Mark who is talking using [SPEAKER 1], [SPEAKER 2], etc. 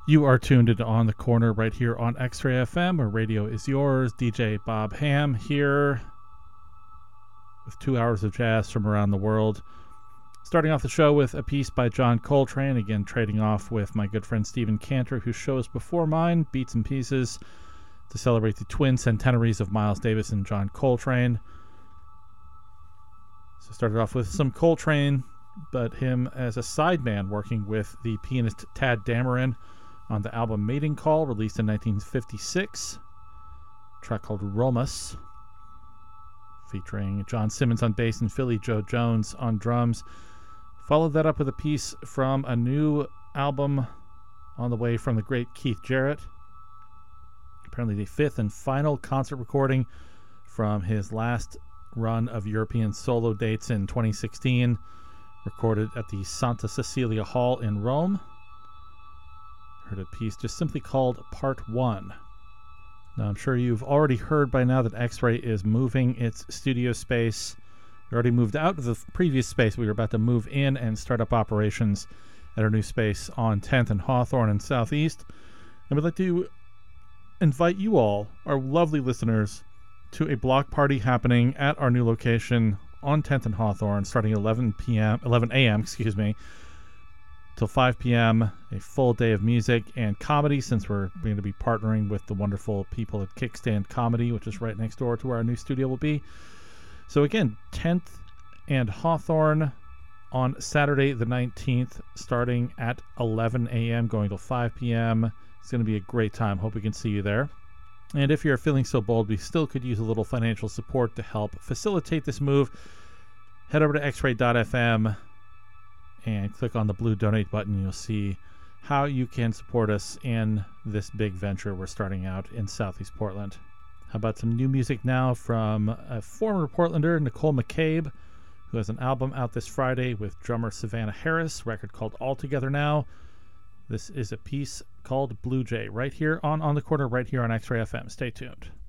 [SPEAKER 1] You are tuned into On the Corner right here on X-Ray FM, where radio is yours. DJ Bob Ham here with 2 hours of jazz from around the world. Starting off the show with a piece by John Coltrane, again trading off with my good friend Stephen Cantor, whose show is before mine, Beats and Pieces, to celebrate the twin centenaries of Miles Davis and John Coltrane. So started off with some Coltrane, but him as a sideman working with the pianist Tadd Dameron on the album Mating Call, released in 1956. A track called Romus, featuring John Simmons on bass and Philly Joe Jones on drums. Followed that up with a piece from a new album on the way from the great Keith Jarrett. Apparently the fifth and final concert recording from his last run of European solo dates in 2016, recorded at the Santa Cecilia Hall in Rome. Heard a piece just simply called Part 1. Now, I'm sure you've already heard by now that X-Ray is moving its studio space. We already moved out of the previous space. We were about to move in and start up operations at our new space on 10th and Hawthorne in Southeast. And we'd like to invite you all, our lovely listeners, to a block party happening at our new location on 10th and Hawthorne, starting at 11 a.m., till 5 p.m., a full day of music and comedy, since we're going to be partnering with the wonderful people at Kickstand Comedy, which is right next door to where our new studio will be. So again, 10th and Hawthorne on Saturday the 19th, starting at 11 a.m., going till 5 p.m. It's going to be a great time. Hope we can see you there. And if you're feeling so bold, we still could use a little financial support to help facilitate this move. Head over to xray.fm and click on the blue donate button. You'll see how you can support us in this big venture we're starting out in Southeast Portland. How about some new music now from a former Portlander, Nicole McCabe, who has an album out this Friday with drummer Savannah Harris, record called All Together Now. This is a piece called Blue Jay right here on the Corner, right here on X-Ray FM. Stay tuned.